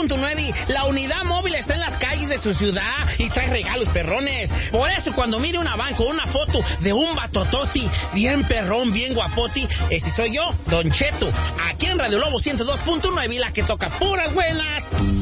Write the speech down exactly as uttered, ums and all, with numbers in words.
punto nueve, la unidad móvil está en las calles de su ciudad y trae regalos perrones. Por eso cuando mire una van con una foto de un batototi bien perrón, bien guapoti, ese soy yo, Don Cheto, aquí en Radio Lobo ciento dos punto nueve, la que toca puras buenas.